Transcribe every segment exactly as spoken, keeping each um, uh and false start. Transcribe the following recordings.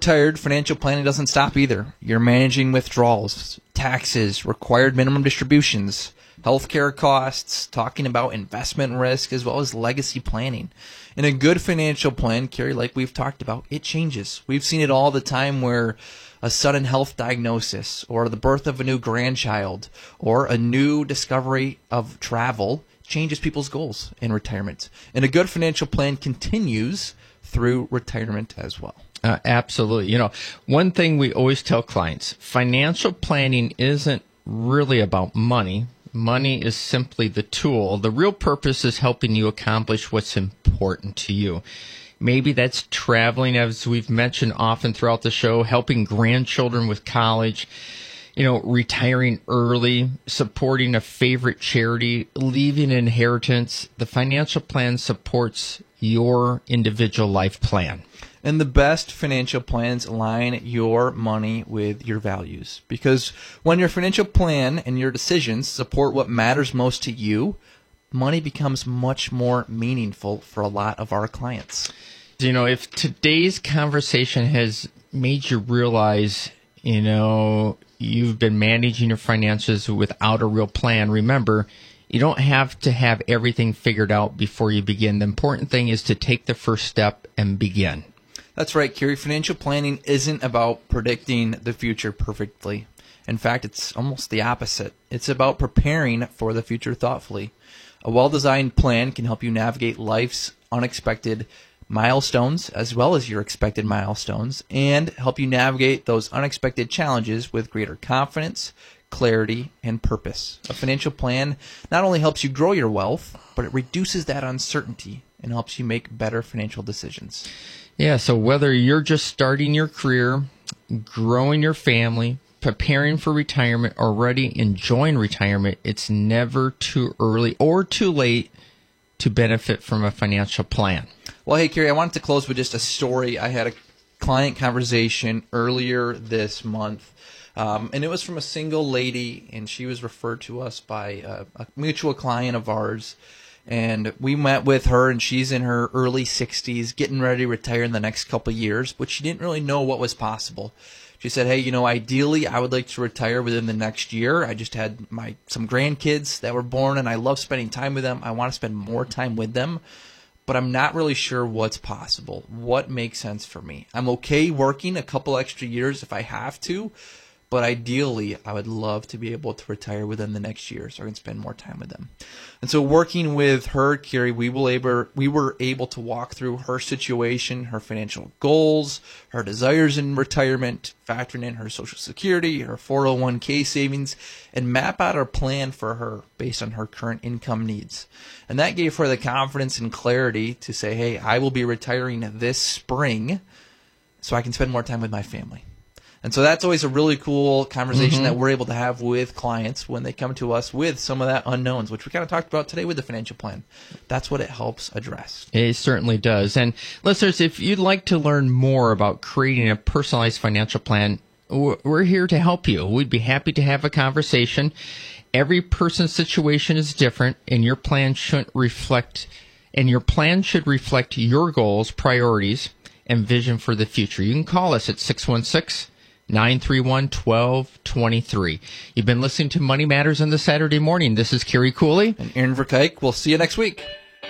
retired, financial planning doesn't stop either. You're managing withdrawals, taxes, required minimum distributions, healthcare costs, talking about investment risk, as well as legacy planning. In a good financial plan, Carrie, like we've talked about, it changes. We've seen it all the time where a sudden health diagnosis or the birth of a new grandchild or a new discovery of travel changes people's goals in retirement. And a good financial plan continues through retirement as well. Uh, absolutely. You know, one thing we always tell clients, financial planning isn't really about money. Money is simply the tool. The real purpose is helping you accomplish what's important to you. Maybe that's traveling, as we've mentioned often throughout the show, helping grandchildren with college, you know, retiring early, supporting a favorite charity, leaving an inheritance. The financial plan supports your individual life plan. And the best financial plans align your money with your values. Because when your financial plan and your decisions support what matters most to you, money becomes much more meaningful for a lot of our clients. You know, if today's conversation has made you realize, you know, you've been managing your finances without a real plan, remember, you don't have to have everything figured out before you begin. The important thing is to take the first step and begin. That's right, Carrie. Financial planning isn't about predicting the future perfectly. In fact, it's almost the opposite. It's about preparing for the future thoughtfully. A well-designed plan can help you navigate life's unexpected milestones as well as your expected milestones and help you navigate those unexpected challenges with greater confidence, clarity, and purpose. A financial plan not only helps you grow your wealth, but it reduces that uncertainty and helps you make better financial decisions. Yeah, so whether you're just starting your career, growing your family, preparing for retirement, or already enjoying retirement, it's never too early or too late to benefit from a financial plan. Well, hey, Carrie, I wanted to close with just a story. I had a client conversation earlier this month, um, and it was from a single lady, and she was referred to us by uh, a mutual client of ours. And we met with her, and she's in her early sixties, getting ready to retire in the next couple of years, but she didn't really know what was possible. She said, hey, you know, ideally, I would like to retire within the next year. I just had my some grandkids that were born, and I love spending time with them. I want to spend more time with them, but I'm not really sure what's possible. What makes sense for me? I'm okay working a couple extra years if I have to, but ideally, I would love to be able to retire within the next year so I can spend more time with them. And so working with her, Carrie, we, will able, we were able to walk through her situation, her financial goals, her desires in retirement, factoring in her Social Security, her four oh one k savings, and map out our plan for her based on her current income needs. And that gave her the confidence and clarity to say, hey, I will be retiring this spring so I can spend more time with my family. And so that's always a really cool conversation mm-hmm. that we're able to have with clients when they come to us with some of that unknowns, which we kind of talked about today with the financial plan. That's what it helps address. It certainly does. And listeners, if you'd like to learn more about creating a personalized financial plan, we're here to help you. We'd be happy to have a conversation. Every person's situation is different, and your plan should reflect, and your plan should reflect your goals, priorities, and vision for the future. You can call us at six one six, nine three one, one two two three. You've been listening to Money Matters on the Saturday morning. This is Kerry Cooley. And Aaron Verkuyk. We'll see you next week.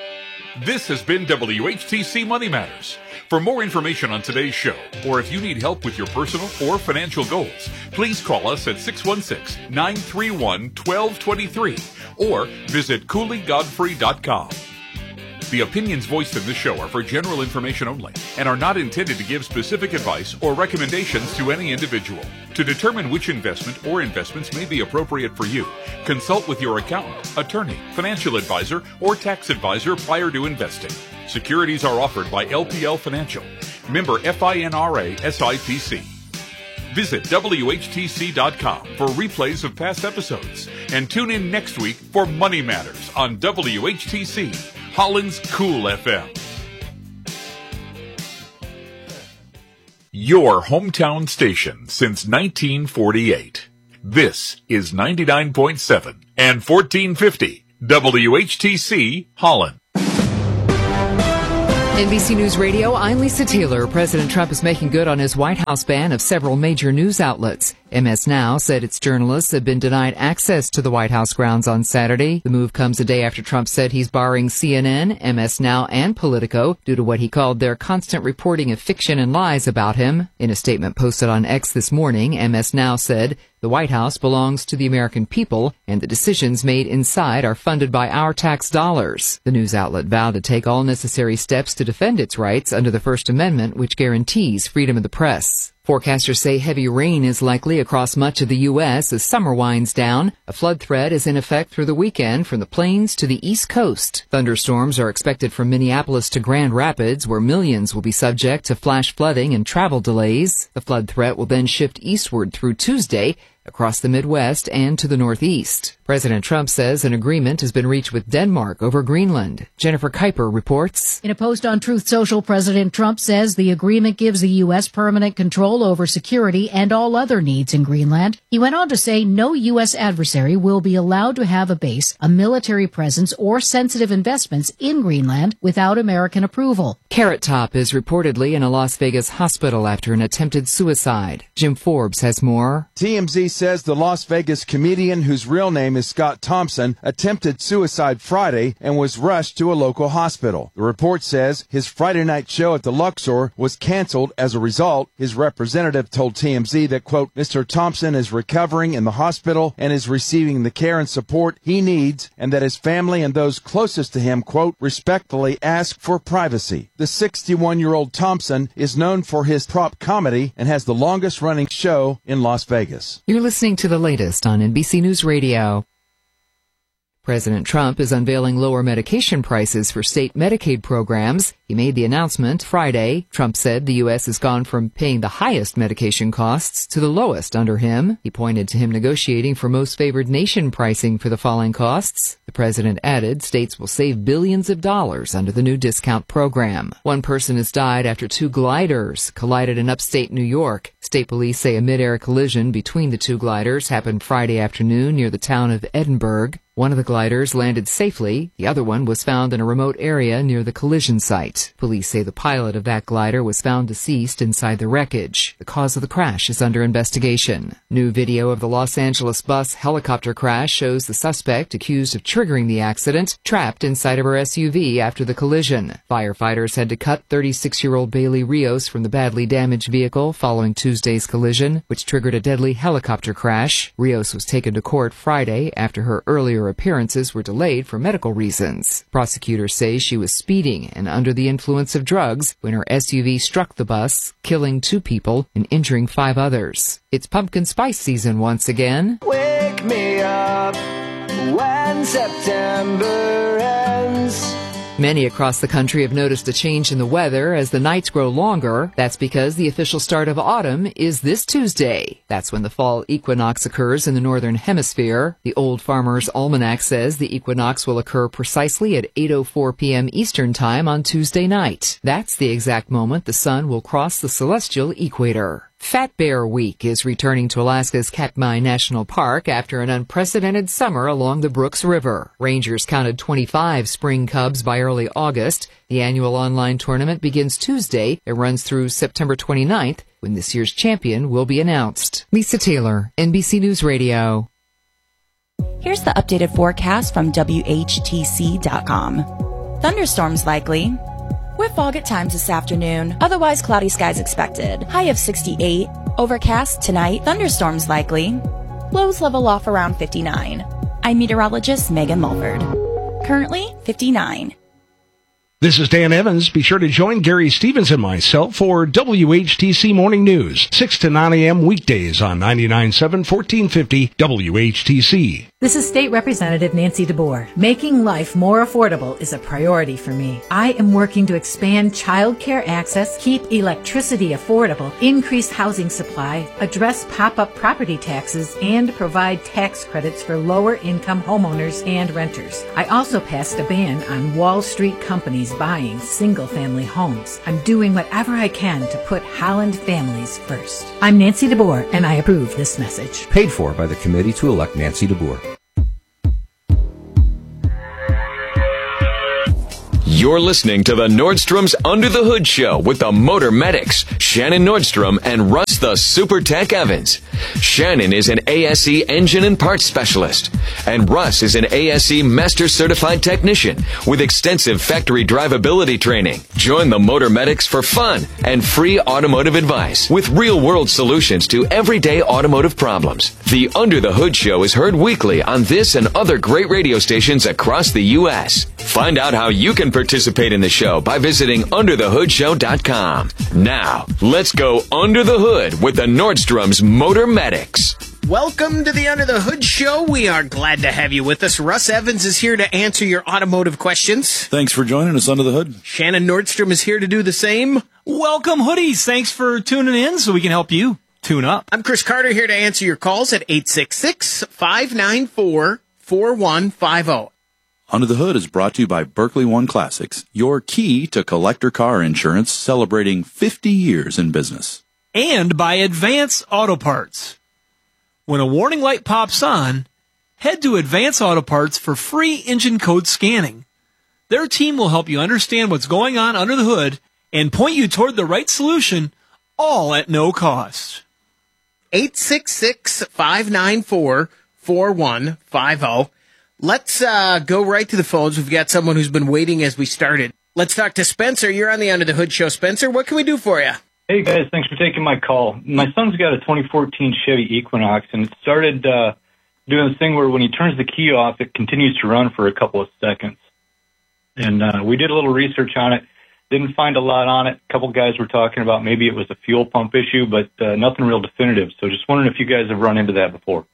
This has been W H T C Money Matters. For more information on today's show, or if you need help with your personal or financial goals, please call us at six one six, nine three one, one two two three or visit cooley godfrey dot com. The opinions voiced in this show are for general information only and are not intended to give specific advice or recommendations to any individual. To determine which investment or investments may be appropriate for you, consult with your accountant, attorney, financial advisor, or tax advisor prior to investing. Securities are offered by L P L Financial, member FINRA S I P C. Visit W H T C dot com for replays of past episodes and tune in next week for Money Matters on W H T C, Holland's Cool F M. Your hometown station since nineteen forty-eight. This is ninety-nine point seven and fourteen fifty W H T C Holland. N B C News Radio, I'm Lisa Taylor. President Trump is making good on his White House ban of several major news outlets. M S Now said its journalists have been denied access to the White House grounds on Saturday. The move comes a day after Trump said he's barring C N N, M S Now, and Politico due to what he called their constant reporting of fiction and lies about him. In a statement posted on X this morning, M S Now said, "The White House belongs to the American people, and the decisions made inside are funded by our tax dollars." The news outlet vowed to take all necessary steps to defend its rights under the First Amendment, which guarantees freedom of the press. Forecasters say heavy rain is likely across much of the U S as summer winds down. A flood threat is in effect through the weekend from the plains to the East Coast. Thunderstorms are expected from Minneapolis to Grand Rapids, where millions will be subject to flash flooding and travel delays. The flood threat will then shift eastward through Tuesday across the Midwest and to the Northeast. President Trump says an agreement has been reached with Denmark over Greenland. Jennifer Kuiper reports. In a post on Truth Social, President Trump says the agreement gives the U S permanent control over security and all other needs in Greenland. He went on to say no U S adversary will be allowed to have a base, a military presence, or sensitive investments in Greenland without American approval. Carrot Top is reportedly in a Las Vegas hospital after an attempted suicide. Jim Forbes has more. T M Z says the Las Vegas comedian, whose real name is Scott Thompson, attempted suicide Friday and was rushed to a local hospital. The report says his Friday night show at the Luxor was canceled as a result. His representative told T M Z that, quote, "Mister Thompson is recovering in the hospital and is receiving the care and support he needs, and that his family and those closest to him, quote, respectfully ask for privacy." The sixty-one-year-old Thompson is known for his prop comedy and has the longest-running show in Las Vegas. You're listening to the latest on N B C News Radio. President Trump is unveiling lower medication prices for state Medicaid programs. He made the announcement Friday. Trump said the U S has gone from paying the highest medication costs to the lowest under him. He pointed to him negotiating for most favored nation pricing for the falling costs. The president added states will save billions of dollars under the new discount program. One person has died after two gliders collided in upstate New York. State police say a mid-air collision between the two gliders happened Friday afternoon near the town of Edinburgh. One of the gliders landed safely. The other one was found in a remote area near the collision site. Police say the pilot of that glider was found deceased inside the wreckage. The cause of the crash is under investigation. New video of the Los Angeles bus helicopter crash shows the suspect, accused of triggering the accident, trapped inside of her S U V after the collision. Firefighters had to cut thirty-six-year-old Bailey Rios from the badly damaged vehicle following Tuesday's collision, which triggered a deadly helicopter crash. Rios was taken to court Friday after her earlier appearances were delayed for medical reasons. Prosecutors say she was speeding and under the influence of drugs when her S U V struck the bus, killing two people and injuring five others. It's pumpkin spice season once again. Wake me up when September ends. Many across the country have noticed a change in the weather as the nights grow longer. That's because the official start of autumn is this Tuesday. That's when the fall equinox occurs in the northern hemisphere. The Old Farmer's Almanac says the equinox will occur precisely at eight oh four p.m. Eastern Time on Tuesday night. That's the exact moment the sun will cross the celestial equator. Fat Bear Week is returning to Alaska's Katmai National Park after an unprecedented summer along the Brooks River. Rangers counted twenty-five spring cubs by early August. The annual online tournament begins Tuesday. It runs through September twenty-ninth, when this year's champion will be announced. Lisa Taylor, N B C News Radio. Here's the updated forecast from W H T C dot com. Thunderstorms likely. With fog at times this afternoon, otherwise cloudy skies expected. High of sixty-eight. Overcast tonight, thunderstorms likely. Lows level off around fifty-nine. I'm meteorologist Megan Mulford. Currently fifty-nine. This is Dan Evans. Be sure to join Gary Stevens and myself for W H T C Morning News, six to nine a.m. weekdays on ninety-nine point seven, fourteen fifty W H T C. This is State Representative Nancy DeBoer. Making life more affordable is a priority for me. I am working to expand child care access, keep electricity affordable, increase housing supply, address pop-up property taxes, and provide tax credits for lower-income homeowners and renters. I also passed a ban on Wall Street companies buying single-family homes. I'm doing whatever I can to put Holland families first. I'm Nancy DeBoer, and I approve this message. Paid for by the committee to elect Nancy DeBoer. You're listening to the Nordstrom's Under the Hood Show with the Motor Medics, Shannon Nordstrom and Russ the Super Tech Evans. Shannon is an A S E engine and parts specialist, and Russ is an A S E Master Certified Technician with extensive factory drivability training. Join the Motor Medics for fun and free automotive advice with real-world solutions to everyday automotive problems. The Under the Hood Show is heard weekly on this and other great radio stations across the U S. Find out how you can participate in the show by visiting under the hood show dot com. Now, let's go under the hood with the Nordstrom's Motor Medics. Welcome to the Under the Hood Show. We are glad to have you with us. Russ Evans is here to answer your automotive questions. Thanks for joining us under the hood. Shannon Nordstrom is here to do the same. Welcome, hoodies. Thanks for tuning in so we can help you tune up. I'm Chris Carter here to answer your calls at eight six six, five nine four, four one five zero. Under the Hood is brought to you by Berkeley One Classics, your key to collector car insurance, celebrating fifty years in business. And by Advance Auto Parts. When a warning light pops on, head to Advance Auto Parts for free engine code scanning. Their team will help you understand what's going on under the hood and point you toward the right solution, all at no cost. eight six six, five nine four, four one five zero. Let's uh, go right to the phones. We've got someone who's been waiting as we started. Let's talk to Spencer. You're on the Under the Hood Show. Spencer, what can we do for you? Hey, guys. Thanks for taking my call. My son's got a twenty fourteen Chevy Equinox, and it started uh, doing this thing where when he turns the key off, it continues to run for a couple of seconds. And uh, we did a little research on it. Didn't find a lot on it. A couple guys were talking about maybe it was a fuel pump issue, but uh, nothing real definitive. So just wondering if you guys have run into that before.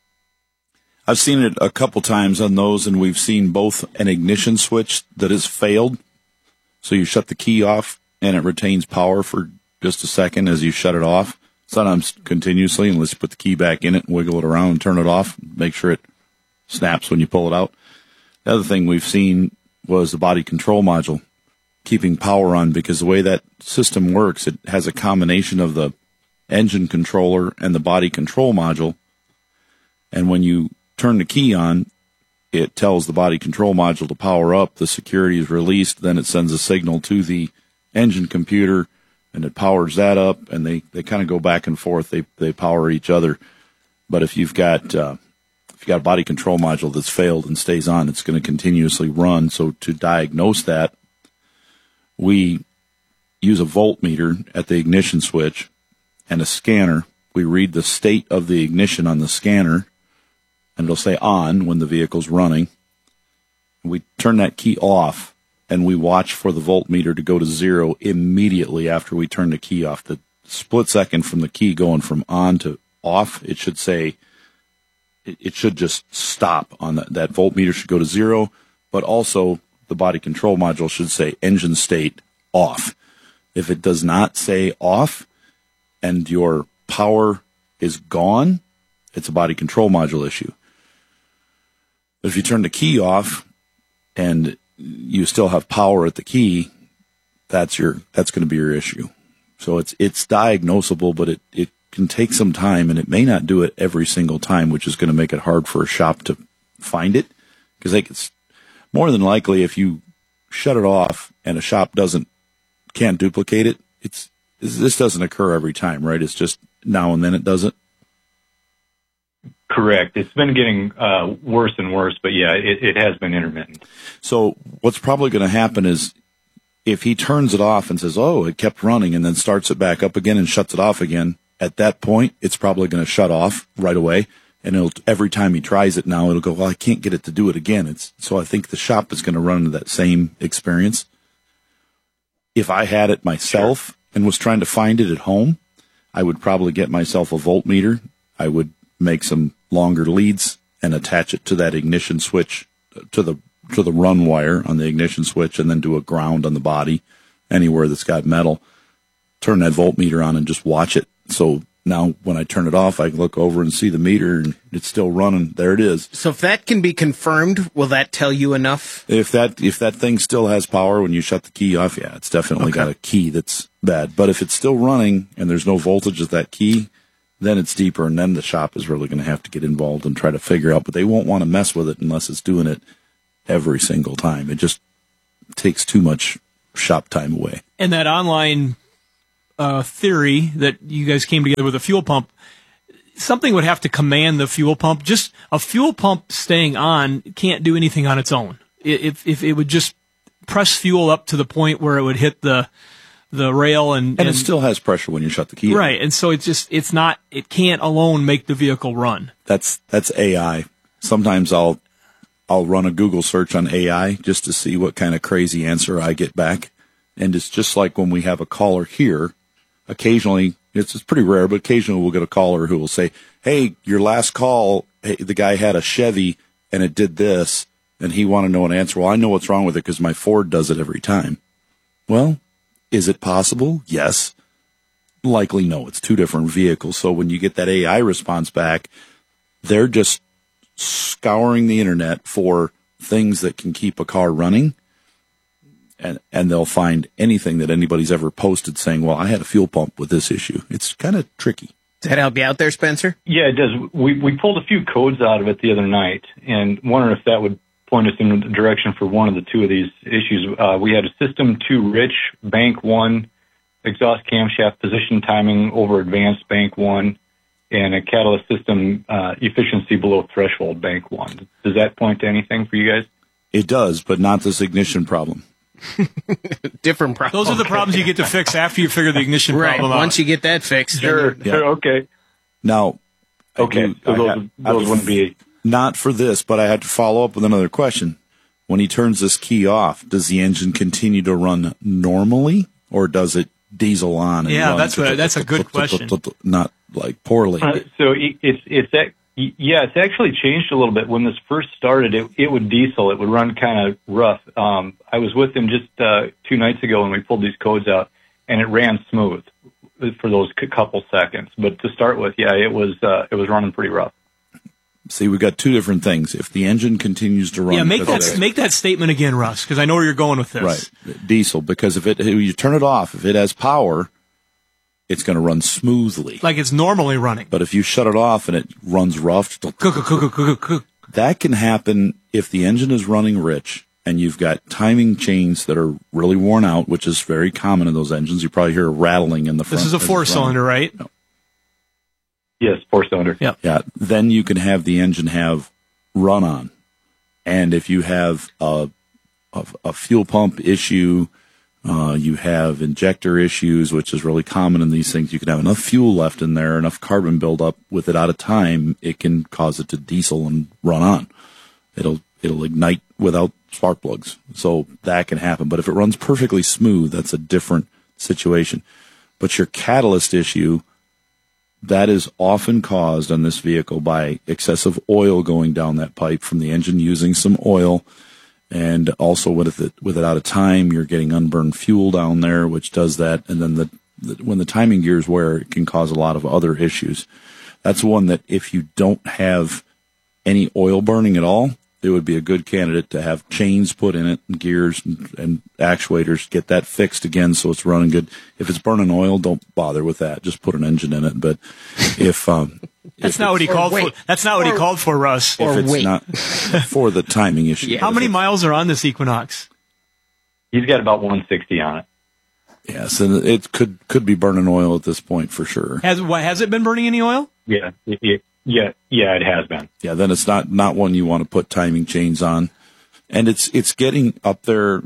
I've seen it a couple times on those, and we've seen both an ignition switch that has failed. So you shut the key off, and it retains power for just a second as you shut it off. Sometimes continuously, unless you put the key back in it and wiggle it around and turn it off, make sure it snaps when you pull it out. The other thing we've seen was the body control module keeping power on, because the way that system works, it has a combination of the engine controller and the body control module. And when you turn the key on, it tells the body control module to power up, the security is released, then it sends a signal to the engine computer, and it powers that up, and they, they kind of go back and forth. They they power each other. But if you've got uh, if you've got a body control module that's failed and stays on, it's going to continuously run. So to diagnose that, we use a voltmeter at the ignition switch and a scanner. We read the state of the ignition on the scanner, and it'll say on when the vehicle's running. We turn that key off, and we watch for the voltmeter to go to zero immediately after we turn the key off. The split second from the key going from on to off, it should say, it should just stop on that. That voltmeter should go to zero, but also the body control module should say engine state off. If it does not say off and your power is gone, it's a body control module issue. If you turn the key off and you still have power at the key, that's your that's going to be your issue. So it's it's diagnosable, but it, it can take some time, and it may not do it every single time, which is going to make it hard for a shop to find it. Because it's more than likely, if you shut it off and a shop doesn't can't duplicate it, it's this doesn't occur every time, right? It's just now and then it doesn't. Correct. It's been getting uh, worse and worse, but yeah, it, it has been intermittent. So what's probably going to happen is if he turns it off and says, oh, it kept running, and then starts it back up again and shuts it off again, at that point, it's probably going to shut off right away. And it'll, every time he tries it now, it'll go, well, I can't get it to do it again. It's, so I think the shop is going to run into that same experience. If I had it myself sure. and was trying to find it at home, I would probably get myself a voltmeter. I would make some longer leads and attach it to that ignition switch, to the to the run wire on the ignition switch, and then do a ground on the body anywhere that's got metal. Turn that voltmeter on and just watch it. So now when I turn it off, I can look over and see the meter, and it's still running. There it is. So if that can be confirmed, will that tell you enough? If that if that thing still has power when you shut the key off, yeah, it's definitely okay. Got a key that's bad. But if it's still running and there's no voltage at that key, then it's deeper, and then the shop is really going to have to get involved and try to figure out. But they won't want to mess with it unless it's doing it every single time. It just takes too much shop time away. And that online uh, theory that you guys came together with a fuel pump, something would have to command the fuel pump. Just a fuel pump staying on can't do anything on its own. If if it would just press fuel up to the point where it would hit the the rail and, and, and it still has pressure when you shut the key. Right. And so it's just, it's not, it can't alone make the vehicle run. That's, that's A I. Sometimes I'll, I'll run a Google search on A I just to see what kind of crazy answer I get back. And it's just like when we have a caller here, occasionally, it's, it's pretty rare, but occasionally we'll get a caller who will say, hey, your last call, hey, the guy had a Chevy and it did this and he wanted to know an answer. Well, I know what's wrong with it because my Ford does it every time. Well, is it possible? Yes. Likely no. It's two different vehicles. So when you get that A I response back, they're just scouring the internet for things that can keep a car running, and and they'll find anything that anybody's ever posted saying, well, I had a fuel pump with this issue. It's kind of tricky. Does that help you out there, Spencer? Yeah, it does. We we pulled a few codes out of it the other night and wondering if that would point us in the direction for one of the two of these issues. Uh, we had a system too rich, bank one, exhaust camshaft position timing over advanced, bank one, and a catalyst system uh, efficiency below threshold, bank one. Does that point to anything for you guys? It does, but not this ignition problem. Different problem. Those are the problems you get to fix after you figure the ignition right. problem out. Once you get that fixed. Sure, Yeah. sure, okay. Now, Okay, do, so those, ha- those wouldn't be... Not for this, but I had to follow up with another question. When he turns this key off, does the engine continue to run normally, or does it diesel on? And Yeah, run that's what, that's a good question. Not like poorly. Uh, so it, it's it's ac- yeah, it's actually changed a little bit. When this first started, it it would diesel. It would run kind of rough. Um, I was with him just uh, two nights ago when we pulled these codes out, and it ran smooth for those c- couple seconds. But to start with, yeah, it was uh, it was running pretty rough. See, we've got two different things. If the engine continues to run, Yeah, make that make that statement again, Russ, because I know where you're going with this. Right, diesel. Because if it if you turn it off, if it has power, it's going to run smoothly, like it's normally running. But if you shut it off and it runs rough, that can happen if the engine is running rich and you've got timing chains that are really worn out, which is very common in those engines. You probably hear a rattling in the front. This is a four cylinder, right? No. Yes, four cylinder. Yeah. Yeah. Then you can have the engine have run on. And if you have a, a, a fuel pump issue, uh, you have injector issues, which is really common in these things. You can have enough fuel left in there, enough carbon buildup with it out of time. It can cause it to diesel and run on. It'll, it'll ignite without spark plugs. So that can happen. But if it runs perfectly smooth, that's a different situation. But your catalyst issue, that is often caused on this vehicle by excessive oil going down that pipe from the engine using some oil. And also with it, with it out of time, you're getting unburned fuel down there, which does that. And then the, the when the timing gears wear, it can cause a lot of other issues. That's one that if you don't have any oil burning at all, it would be a good candidate to have chains put in it and gears and, and actuators, get that fixed again so it's running good. If it's burning oil, don't bother with that. Just put an engine in it. But if um, that's if not what he called wait. for. That's not what Or- he called for, Russ. if it's not for the timing issue. How many miles are on this Equinox? He's got about one sixty on it. Yes, and it could could be burning oil at this point for sure. Has what, has it been burning any oil? Yeah, yeah, yeah, yeah, it has been. Yeah, then it's not not one you want to put timing chains on, and it's it's getting up there.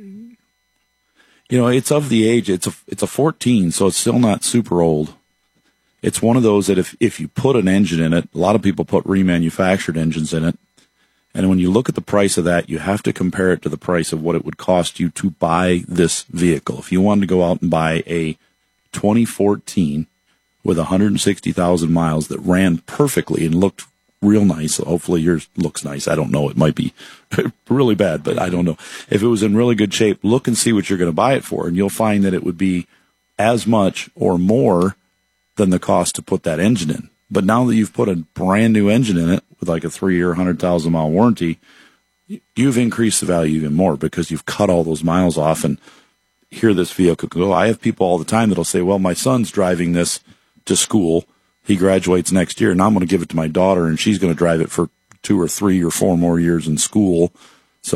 You know, it's of the age. It's a it's a fourteen, so it's still not super old. It's one of those that if if you put an engine in it, a lot of people put remanufactured engines in it, and when you look at the price of that, you have to compare it to the price of what it would cost you to buy this vehicle. If you wanted to go out and buy a twenty fourteen with one hundred sixty thousand miles that ran perfectly and looked real nice. Hopefully yours looks nice. I don't know. It might be really bad, but I don't know. If it was in really good shape, look and see what you're going to buy it for, and you'll find that it would be as much or more than the cost to put that engine in. But now that you've put a brand new engine in it with like a three-year, one hundred thousand mile warranty, you've increased the value even more because you've cut all those miles off. And here this vehicle could go. I have people all the time that'll say, well, my son's driving this to school. He graduates next year, and I'm going to give it to my daughter, and she's going to drive it for two or three or four more years in school. So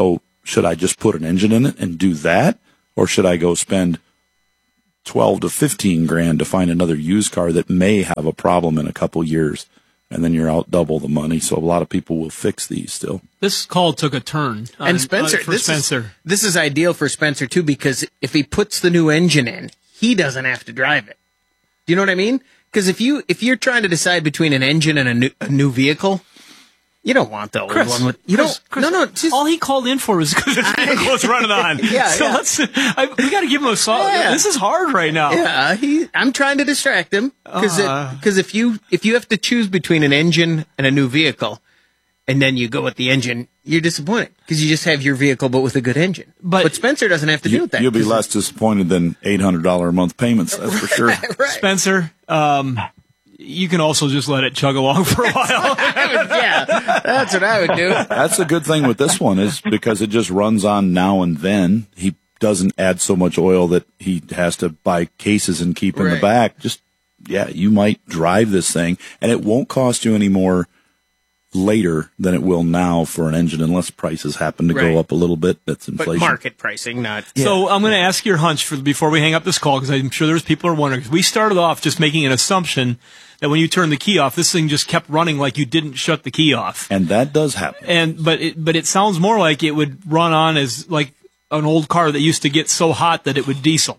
should I just put an engine in it and do that? Or should I go spend twelve to fifteen grand to find another used car that may have a problem in a couple years? And then you're out double the money. So a lot of people will fix these still. This call took a turn. On, and Spencer, uh, for this Spencer. Is, this is ideal for Spencer too, because if he puts the new engine in, he doesn't have to drive it. Do you know what I mean? Because if you if you're trying to decide between an engine and a new a new vehicle, you don't want the old Chris, one. With, you Chris, don't. Chris, no, no. Just, all he called in for was because his vehicle was running on. Yeah, so yeah. let's. I, we got to give him a solid. Yeah. This is hard right now. Yeah, he. I'm trying to distract him because Uh. because if you if you have to choose between an engine and a new vehicle, and then you go with the engine, you're disappointed because you just have your vehicle but with a good engine. But, but Spencer doesn't have to You, do that. you'll be less disappointed than eight hundred dollars a month payments, that's for sure. Right. Spencer, um, you can also just let it chug along for a while. Yeah, that's what I would do. That's the good thing with this one is because it just runs on now and then. He doesn't add so much oil that he has to buy cases and keep in Right. the back. Just, yeah, you might drive this thing and it won't cost you any more later than it will now for an engine unless prices happen to Right. go up a little bit. That's But inflation. market pricing, not. So I'm going to ask your hunch for before we hang up this call because I'm sure there's people who are wondering. 'Cause we started off just making an assumption that when you turn the key off, this thing just kept running like you didn't shut the key off. And that does happen. And but it, but it sounds more like it would run on as like an old car that used to get so hot that it would diesel.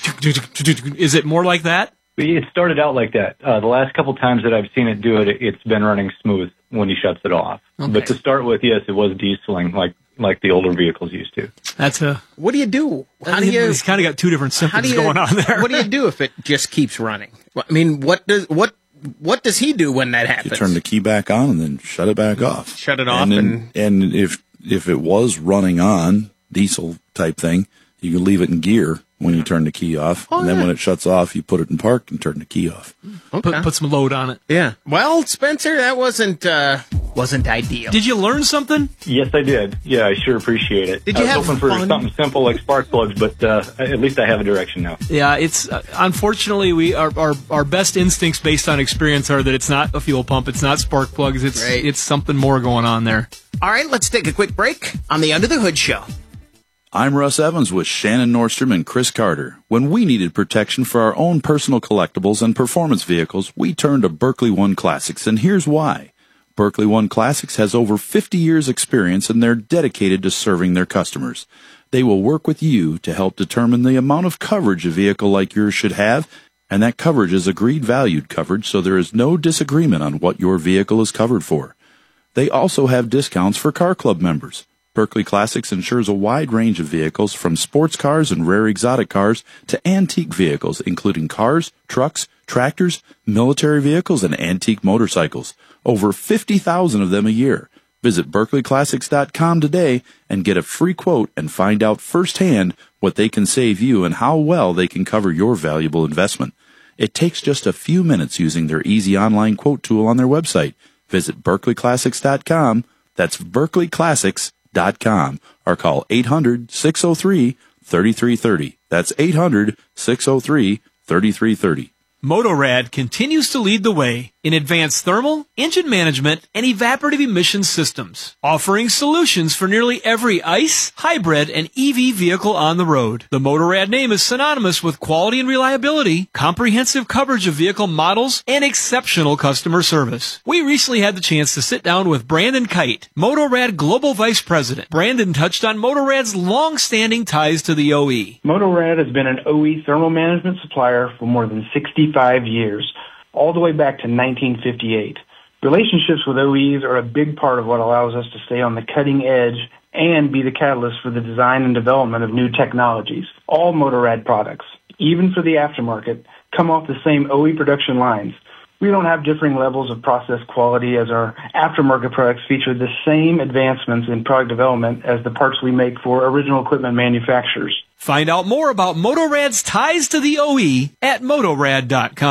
Is it more like that? It started out like that. Uh, the last couple times that I've seen it do it, it's been running smooth when he shuts it off. Okay. But to start with, yes, it was dieseling like like the older vehicles used to. That's a. What do you do? How do you? He's kind of got two different How do symptoms you, going on there. What do you do if it just keeps running? I mean, what does what what does he do when that You happens? turn the key back on and then shut it back off. Shut it off and, and- then, and if if it was running on diesel type thing, you can leave it in gear when you turn the key off, Oh, and then yeah. when it shuts off, you put it in park and turn the key off. Okay. Put, put some load on it. Yeah. Well, Spencer, that wasn't uh, wasn't ideal. Did you learn something? Yes, I did. Yeah, I sure appreciate it. Did I you was have hoping for fun? something simple like spark plugs, but uh, at least I have a direction now. Yeah, it's uh, unfortunately we our, our our best instincts based on experience are that it's not a fuel pump, it's not spark plugs, it's Right. it's something more going on there. All right, let's take a quick break on the Under the Hood Show. I'm Russ Evans with Shannon Nordstrom and Chris Carter. When we needed protection for our own personal collectibles and performance vehicles, we turned to Berkeley One Classics, and here's why. Berkeley One Classics has over fifty years experience and they're dedicated to serving their customers. They will work with you to help determine the amount of coverage a vehicle like yours should have, and that coverage is agreed valued coverage, so there is no disagreement on what your vehicle is covered for. They also have discounts for Car Club members. Berkeley Classics insures a wide range of vehicles from sports cars and rare exotic cars to antique vehicles, including cars, trucks, tractors, military vehicles, and antique motorcycles. Over fifty thousand of them a year. Visit Berkeley Classics dot com today and get a free quote and find out firsthand what they can save you and how well they can cover your valuable investment. It takes just a few minutes using their easy online quote tool on their website. Visit Berkeley Classics dot com. That's Berkeley Classics dot com or call eight hundred, six oh three, three three three oh. That's eight hundred, six oh three, three three three oh. Motorrad continues to lead the way in advanced thermal, engine management, and evaporative emission systems, offering solutions for nearly every ICE, hybrid, and E V vehicle on the road. The Motorrad name is synonymous with quality and reliability, comprehensive coverage of vehicle models, and exceptional customer service. We recently had the chance to sit down with Brandon Kite, Motorrad Global Vice President. Brandon touched on Motorrad's long-standing ties to the O E. Motorrad has been an O E thermal management supplier for more than sixty-five years, all the way back to nineteen fifty-eight. Relationships with O Es are a big part of what allows us to stay on the cutting edge and be the catalyst for the design and development of new technologies. All Motorrad products, even for the aftermarket, come off the same O E production lines. We don't have differing levels of process quality as our aftermarket products feature the same advancements in product development as the parts we make for original equipment manufacturers. Find out more about Motorrad's ties to the O E at motorrad dot com.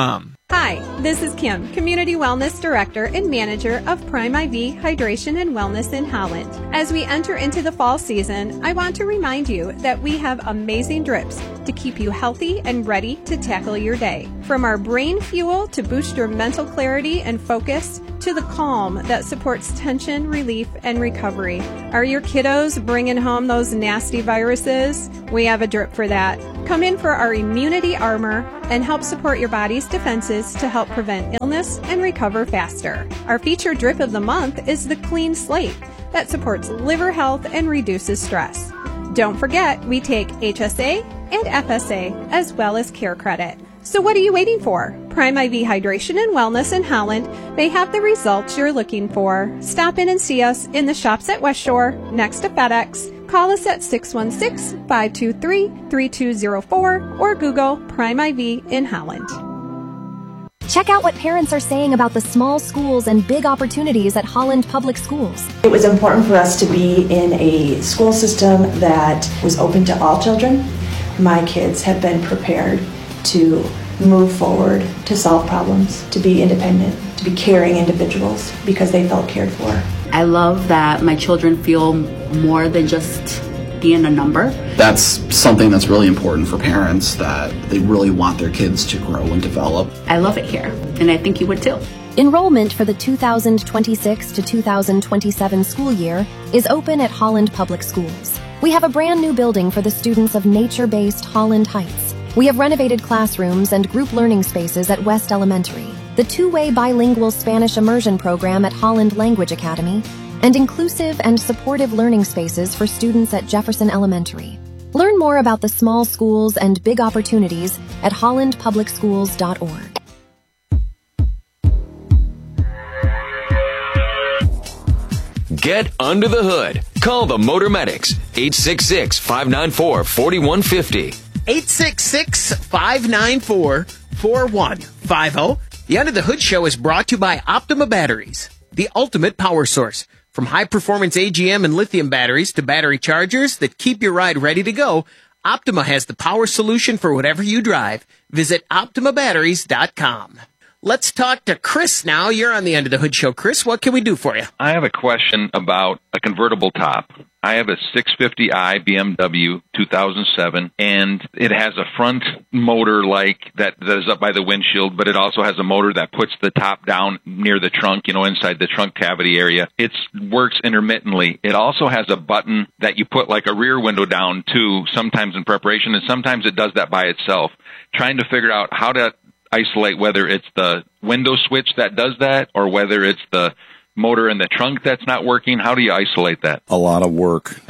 Hi, this is Kim, Community Wellness Director and Manager of Prime I V Hydration and Wellness in Holland. As we enter into the fall season, I want to remind you that we have amazing drips to keep you healthy and ready to tackle your day. From our brain fuel to boost your mental clarity and focus, to the calm that supports tension, relief, and recovery. Are your kiddos bringing home those nasty viruses? We have a drip for that. Come in for our immunity armor and help support your body's defenses to help prevent illness and recover faster. Our featured drip of the month is the Clean Slate that supports liver health and reduces stress. Don't forget, we take H S A and F S A as well as Care Credit. So what are you waiting for? Prime I V Hydration and Wellness in Holland may have the results you're looking for. Stop in and see us in the shops at West Shore next to FedEx. Call us at six one six, five two three, three two zero four or Google Prime I V in Holland. Check out what parents are saying about the small schools and big opportunities at Holland Public Schools. It was important for us to be in a school system that was open to all children. My kids have been prepared to move forward, to solve problems, to be independent, to be caring individuals because they felt cared for. I love that my children feel more than just being a number. That's something that's really important for parents, that they really want their kids to grow and develop. I love it here, and I think you would too. Enrollment for the two thousand twenty-six to two thousand twenty-seven school year is open at Holland Public Schools. We have a brand new building for the students of nature-based Holland Heights. We have renovated classrooms and group learning spaces at West Elementary, the two-way bilingual Spanish immersion program at Holland Language Academy, and inclusive and supportive learning spaces for students at Jefferson Elementary. Learn more about the small schools and big opportunities at holland public schools dot org. Get under the hood. Call the Motor Medics, eight six six, five nine four, four one five zero. eight six six, five nine four, four one five zero. The Under the Hood Show is brought to you by Optima Batteries, the ultimate power source. From high-performance A G M and lithium batteries to battery chargers that keep your ride ready to go, Optima has the power solution for whatever you drive. Visit optima batteries dot com. Let's talk to Chris now. You're on the Under the Hood Show. Chris, what can we do for you? I have a question about a convertible top. I have a six fifty i B M W two thousand seven, and it has a front motor like that, that is up by the windshield, but it also has a motor that puts the top down near the trunk, you know, inside the trunk cavity area. It works intermittently. It also has a button that you put like a rear window down too, sometimes in preparation, and sometimes it does that by itself. Trying to figure out how to isolate whether it's the window switch that does that or whether it's the motor in the trunk that's not working. How do you isolate that? A lot of work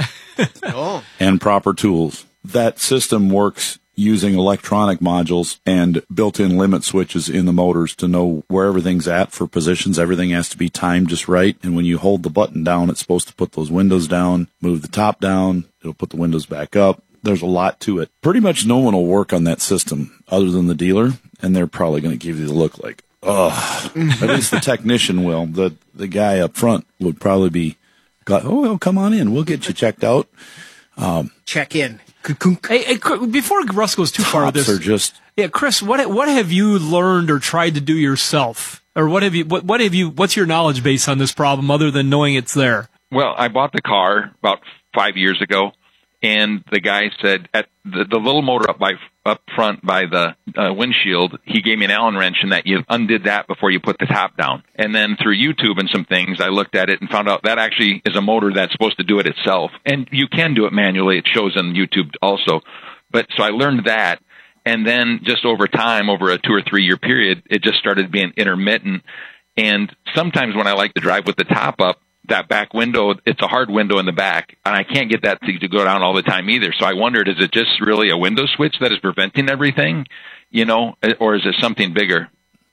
oh. and proper tools. That system works using electronic modules and built-in limit switches in the motors to know where everything's at for positions. Everything has to be timed just right. And when you hold the button down, it's supposed to put those windows down, move the top down. It'll put the windows back up. There's a lot to it. Pretty much no one will work on that system other than the dealer, and they're probably going to give you the look like, ugh. At least the technician will. The the guy up front would probably be, oh, well, come on in. We'll get you checked out. Um, Check in. Hey, hey, before Russ goes too far with this, are just yeah, Chris, what what have you learned or tried to do yourself, or what have you what what have you what's your knowledge base on this problem other than knowing it's there? Well, I bought the car about five years ago. And the guy said at the, the little motor up by up front by the uh, windshield, he gave me an Allen wrench and that you undid that before you put the top down. And then through YouTube and some things, I looked at it and found out that actually is a motor that's supposed to do it itself. And you can do it manually. It shows on YouTube also. But so I learned that. And then just over time, over a two or three year period, it just started being intermittent. And sometimes when I like to drive with the top up, that back window, it's a hard window in the back, and I can't get that to, to go down all the time either. So I wondered, is it just really a window switch that is preventing everything, you know, or is it something bigger?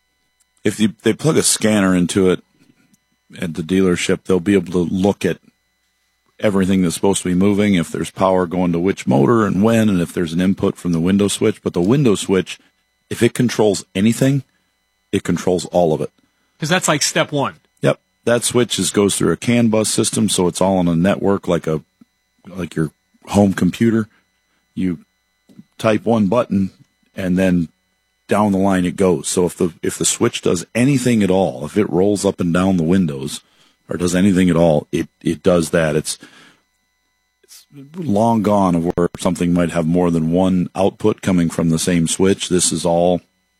If you, they plug a scanner into it at the dealership, they'll be able to look at everything that's supposed to be moving, if there's power going to which motor and when, and if there's an input from the window switch. But the window switch, if it controls anything, it controls all of it. Because that's like step one. Yep. That switch is, goes through a CAN bus system, so it's all on a network like a like your home computer. You type one button, and then down the line it goes. So if the if the switch does anything at all, if it rolls up and down the windows or does anything at all, it, it does that. It's it's long gone of where something might have more than one output coming from the same switch. This is all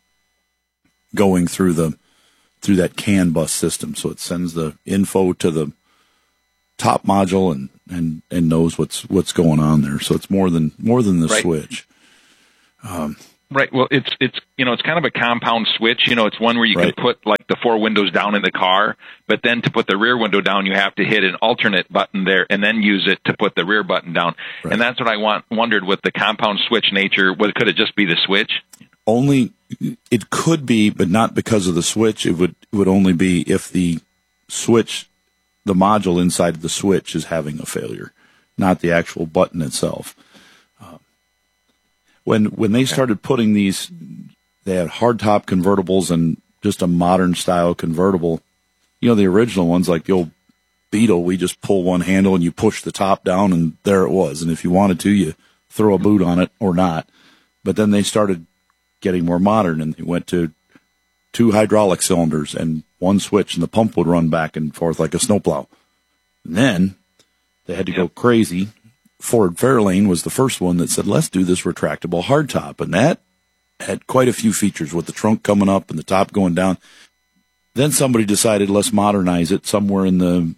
going through the through that CAN bus system. So it sends the info to the top module and, and, and knows what's what's going on there. So it's more than more than the Right. switch. Um, Right. Well, it's it's you know it's kind of a compound switch. You know, it's one where you Right. can put like the four windows down in the car, but then to put the rear window down, you have to hit an alternate button there, and then use it to put the rear button down. Right. And that's what I want wondered with the compound switch nature. What could it just be the switch? only it could be, but not because of the switch. It would it would only be if the switch, the module inside of the switch, is having a failure, not the actual button itself. Um, when when they started putting these, they had hardtop convertibles and just a modern style convertible. You know, the original ones like the old Beetle, we just pull one handle and you push the top down and there it was. And if you wanted to, you throw a boot on it or not. But then they started getting more modern and they went to two hydraulic cylinders and one switch, and the pump would run back and forth like a snowplow. And then they had to go crazy. Ford Fairlane was the first one that said, let's do this retractable hardtop. And that had quite a few features with the trunk coming up and the top going down. Then somebody decided, let's modernize it somewhere in the,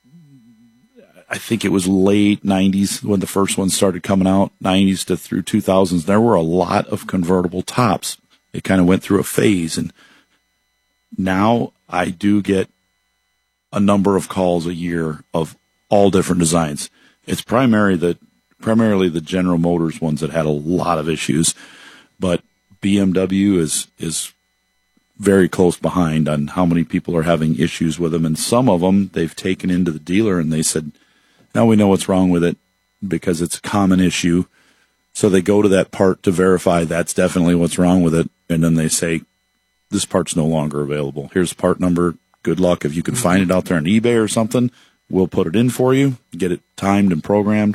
I think it was late nineties when the first one started coming out, nineties to through two thousands. There were a lot of convertible tops. It kind of went through a phase. And now I do get a number of calls a year of all different designs. It's primarily the, primarily the General Motors ones that had a lot of issues, but B M W is, is very close behind on how many people are having issues with them. And some of them they've taken into the dealer and they said, now we know what's wrong with it because it's a common issue. So they go to that part to verify that's definitely what's wrong with it. And then they say, this part's no longer available. Here's the part number. Good luck. If you can find it out there on eBay or something, we'll put it in for you, get it timed and programmed.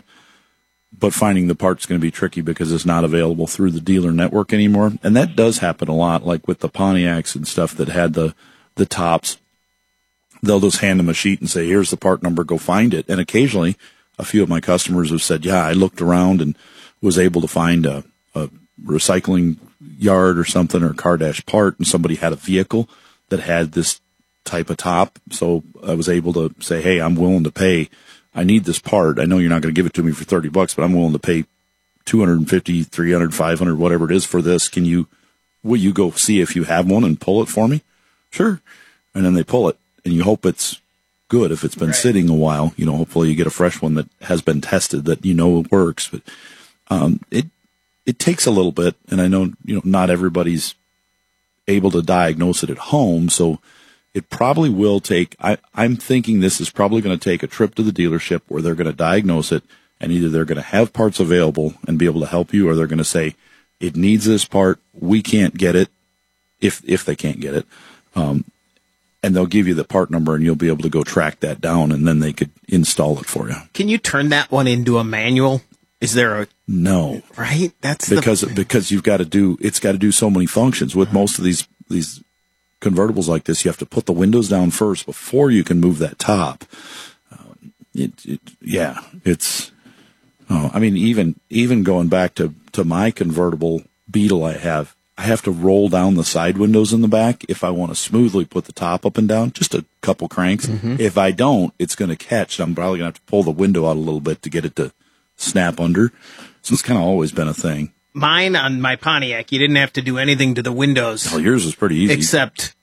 But finding the part's going to be tricky because it's not available through the dealer network anymore. And that does happen a lot, like with the Pontiacs and stuff that had the, the tops. They'll just hand them a sheet and say, here's the part number, go find it. And occasionally, a few of my customers have said, yeah, I looked around and was able to find a, a recycling yard or something or a car dash part, and somebody had a vehicle that had this type of top. So I was able to say, hey, I'm willing to pay. I need this part. I know you're not going to give it to me for thirty bucks, but I'm willing to pay two hundred fifty, three hundred, five hundred, whatever it is for this. Can you, will you go see if you have one and pull it for me? Sure. And then they pull it. And you hope it's good. If it's been right. sitting a while, you know, hopefully you get a fresh one that has been tested that you know it works. But um, it it takes a little bit, and I know you know not everybody's able to diagnose it at home, so it probably will take. I, I'm thinking this is probably going to take a trip to the dealership where they're going to diagnose it, and either they're going to have parts available and be able to help you, or they're going to say it needs this part. We can't get it if if they can't get it. Um, And they'll give you the part number, and you'll be able to go track that down, and then they could install it for you. Can you turn that one into a manual? Is there a no? Right, that's because the... because you've got to do it's got to do so many functions. With most of these these convertibles like this, you have to put the windows down first before you can move that top. Um, it, it yeah, it's. Oh, I mean, even even going back to to my convertible Beetle, I have. I have to roll down the side windows in the back if I want to smoothly put the top up and down, just a couple cranks. Mm-hmm. If I don't, it's going to catch. I'm probably going to have to pull the window out a little bit to get it to snap under. So it's kind of always been a thing. Mine on my Pontiac, you didn't have to do anything to the windows. Oh, yours was pretty easy. Except